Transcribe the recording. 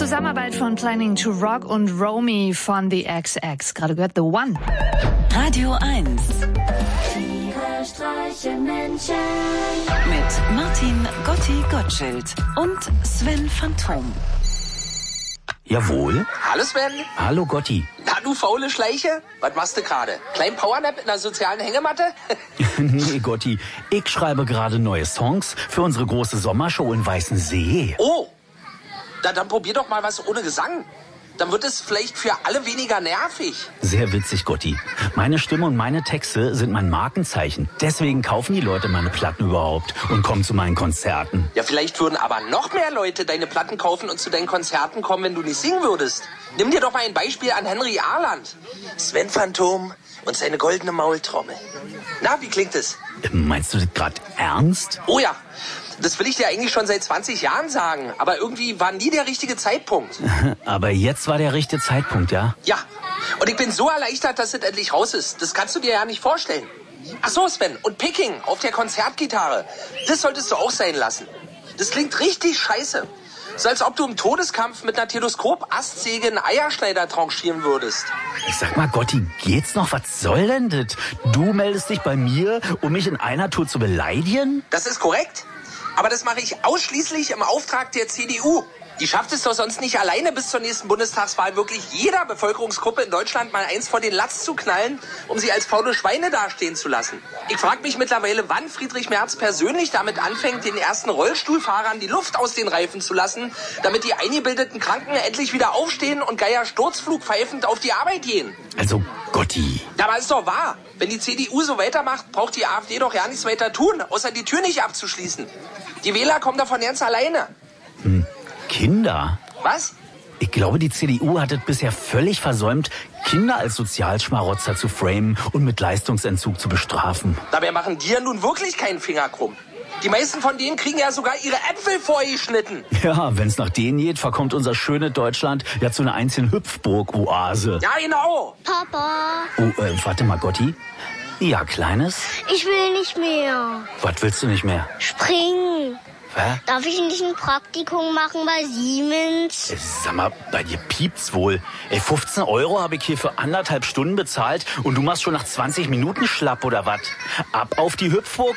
Zusammenarbeit von Planning to Rock und Romy von The XX. Gerade gehört The One. Radio 1. Tiere streichen Menschen. Mit Martin Gotti-Gottschild und Sven Phantom. Jawohl. Hallo Sven. Hallo Gotti. Na du faule Schleiche, was machst du gerade? Kleinen Powernap in der sozialen Hängematte? Nee, Gotti, ich schreibe gerade neue Songs für unsere große Sommershow in Weißensee. Oh, dann probier doch mal was ohne Gesang. Dann wird es vielleicht für alle weniger nervig. Sehr witzig, Gotti. Meine Stimme und meine Texte sind mein Markenzeichen. Deswegen kaufen die Leute meine Platten überhaupt und kommen zu meinen Konzerten. Ja, vielleicht würden aber noch mehr Leute deine Platten kaufen und zu deinen Konzerten kommen, wenn du nicht singen würdest. Nimm dir doch mal ein Beispiel an Henry Arland. Sven Phantom und seine goldene Maultrommel. Na, wie klingt es? Meinst du das gerade ernst? Oh ja, das will ich dir eigentlich schon seit 20 Jahren sagen. Aber irgendwie war nie der richtige Zeitpunkt. Aber jetzt war der richtige Zeitpunkt, ja? Ja, und ich bin so erleichtert, dass es endlich raus ist. Das kannst du dir ja nicht vorstellen. Ach so, Sven, und Picking auf der Konzertgitarre, das solltest du auch sein lassen. Das klingt richtig scheiße. So als ob du im Todeskampf mit einer Teleskop-Astsäge einen Eierschneider tranchieren würdest. Ich sag mal, Gotti, geht's noch? Was soll denn das? Du meldest dich bei mir, um mich in einer Tour zu beleidigen? Das ist korrekt. Aber das mache ich ausschließlich im Auftrag der CDU. Die schafft es doch sonst nicht alleine, bis zur nächsten Bundestagswahl wirklich jeder Bevölkerungsgruppe in Deutschland mal eins vor den Latz zu knallen, um sie als faule Schweine dastehen zu lassen. Ich frage mich mittlerweile, wann Friedrich Merz persönlich damit anfängt, den ersten Rollstuhlfahrern die Luft aus den Reifen zu lassen, damit die eingebildeten Kranken endlich wieder aufstehen und Geier sturzflug pfeifend auf die Arbeit gehen. Also, Gotti. Ja, aber ist doch wahr. Wenn die CDU so weitermacht, braucht die AfD doch ja nichts weiter tun, außer die Tür nicht abzuschließen. Die Wähler kommen davon ganz alleine. Kinder? Was? Ich glaube, die CDU hat es bisher völlig versäumt, Kinder als Sozialschmarotzer zu framen und mit Leistungsentzug zu bestrafen. Dabei machen die ja nun wirklich keinen Finger krumm. Die meisten von denen kriegen ja sogar ihre Äpfel vorgeschnitten. Ja, wenn's nach denen geht, verkommt unser schönes Deutschland ja zu einer einzigen Hüpfburg-Oase. Ja, genau. Papa, Oh, warte mal, Gotti. Ja, Kleines? ich will nicht mehr. Was willst du nicht mehr? Springen. Hä? Darf ich nicht ein Praktikum machen bei Siemens? Sag mal, bei dir piept's wohl. 15 € habe ich hier für 1,5 Stunden bezahlt und du machst schon nach 20 Minuten schlapp, oder was? Ab auf die Hüpfburg